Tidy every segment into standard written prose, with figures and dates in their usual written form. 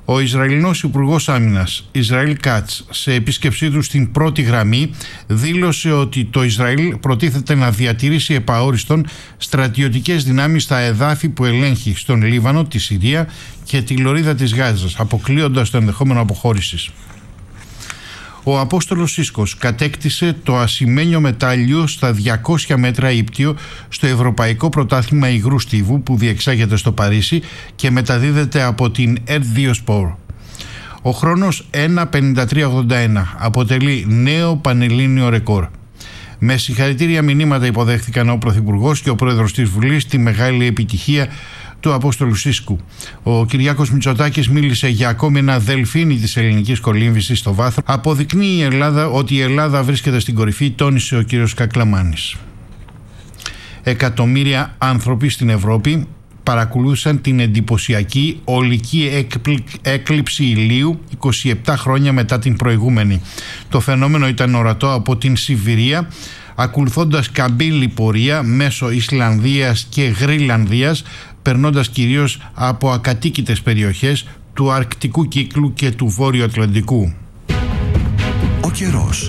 Ο Ισραηλινός Υπουργός Άμυνας Ισραήλ Κάτς, σε επίσκεψή του στην πρώτη γραμμή, δήλωσε ότι το Ισραήλ προτίθεται να διατηρήσει επαόριστον στρατιωτικές δυνάμεις στα εδάφη που ελέγχει στον Λίβανο, τη Συρία και τη λωρίδα της Γάζας, αποκλείοντας το ενδεχόμενο αποχώρησης. Ο Απόστολος Σίσκος κατέκτησε το ασημένιο μετάλλιο στα 200 μέτρα ύπτιο στο Ευρωπαϊκό Πρωτάθλημα Υγρού Στίβου που διεξάγεται στο Παρίσι και μεταδίδεται από την R2 Sport. Ο χρόνος 1:53.81 αποτελεί νέο πανελλήνιο ρεκόρ. Με συγχαρητήρια μηνύματα υποδέχθηκαν ο Πρωθυπουργός και ο Πρόεδρος της Βουλής τη μεγάλη επιτυχία του Απόστολου Σίσκου. Ο Κυριάκος Μητσοτάκης μίλησε για ακόμη ένα δελφίνι της ελληνικής κολύμβησης στο βάθρο. Αποδεικνύει η Ελλάδα ότι η Ελλάδα βρίσκεται στην κορυφή, τόνισε ο κύριος Κακλαμάνης. Εκατομμύρια άνθρωποι στην Ευρώπη παρακολούθησαν την εντυπωσιακή ολική έκλειψη ηλίου 27 χρόνια μετά την προηγούμενη. Το φαινόμενο ήταν ορατό από την Σιβηρία, ακολουθώντας καμπύλη πορεία μέσω Ισλανδίας και Γρυλανδίας, περνώντας κυρίως από ακατοίκητες περιοχές του Αρκτικού κύκλου και του Βόρειο Ατλαντικού. Ο καιρός.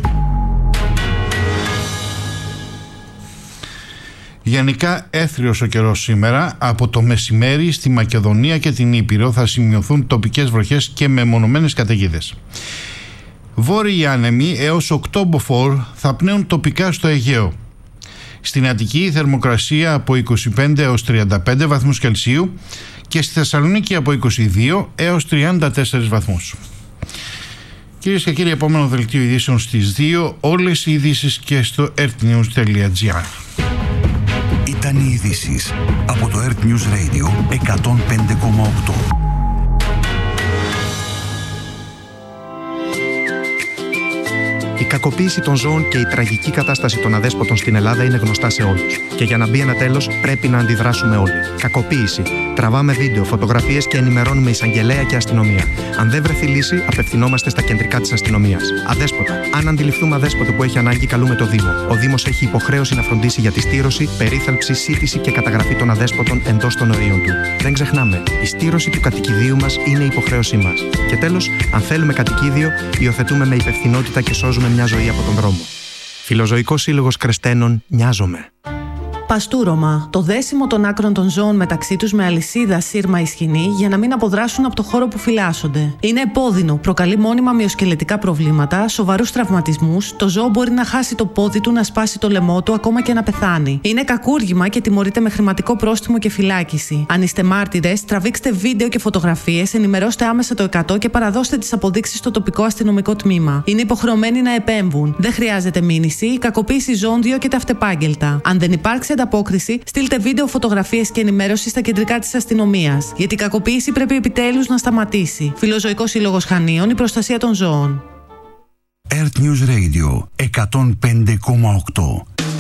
Γενικά έθριος ο καιρός σήμερα. Από το μεσημέρι στη Μακεδονία και την Ήπειρο θα σημειωθούν τοπικές βροχές και μεμονωμένες καταιγίδες. Βόρειοι άνεμοι έως 8 μποφόρ θα πνέουν τοπικά στο Αιγαίο. Στην Αττική η θερμοκρασία από 25 έως 35 βαθμούς Κελσίου και στη Θεσσαλονίκη από 22 έως 34 βαθμούς. Κυρίες και κύριοι, επόμενο δελτίο ειδήσεων στις 2, όλες οι ειδήσεις και στο earthnews.gr. Ήταν οι ειδήσεις από το Earth News Radio 105,8. Η κακοποίηση των ζώων και η τραγική κατάσταση των αδέσποτων στην Ελλάδα είναι γνωστά σε όλους. Και για να μπει ένα τέλος, πρέπει να αντιδράσουμε όλοι. Κακοποίηση. Τραβάμε βίντεο, φωτογραφίες και ενημερώνουμε εισαγγελέα και αστυνομία. Αν δεν βρεθεί λύση, απευθυνόμαστε στα κεντρικά της αστυνομίας. Αδέσποτα. Αν αντιληφθούμε αδέσποτο που έχει ανάγκη, καλούμε το Δήμο. Ο Δήμος έχει υποχρέωση να φροντίσει για τη στήρωση, περίθαλψη, σύντηση και καταγραφή των αδέσποτων εντός των ορίων του. Δεν ξεχνάμε, η στήρωση του κατοικιδίου μας είναι υποχρέωσή μας. Και τέλος, αν θέλουμε κατοικίδιο, υιοθετούμε με υπευθυνότητα και σώζουμε μια ζωή από τον δρόμο. Φιλοζωικός Σύλλογος Κρεστένων, νοιάζομαι. Παστούρωμα. Το δέσιμο των άκρων των ζώων μεταξύ τους με αλυσίδα, σύρμα ή σκοινή για να μην αποδράσουν από το χώρο που φυλάσσονται. Είναι επώδυνο, προκαλεί μόνιμα μυοσκελετικά προβλήματα, σοβαρούς τραυματισμούς, το ζώο μπορεί να χάσει το πόδι του, να σπάσει το λαιμό του, ακόμα και να πεθάνει. Είναι κακούργημα και τιμωρείται με χρηματικό πρόστιμο και φυλάκιση. Αν είστε μάρτυρες, τραβήξτε βίντεο και φωτογραφίες, ενημερώστε άμεσα το 100 και παραδώστε τις αποδείξεις στο τοπικό αστυνομικό τμήμα. Είναι υποχρεωμένοι να επέμβουν. Δεν χρειάζεται μήνυση, η κακοποίηση ζώων διώκεται αυτεπάγγελτα. Αν δεν υπάρξει ανταπόκριση, στείλτε βίντεο, φωτογραφίες και ενημέρωση στα κεντρικά της αστυνομίας. Γιατί η κακοποίηση πρέπει επιτέλους να σταματήσει. Φιλοζωικός Σύλλογος Χανίων, η προστασία των ζώων. Earth News Radio 105,8.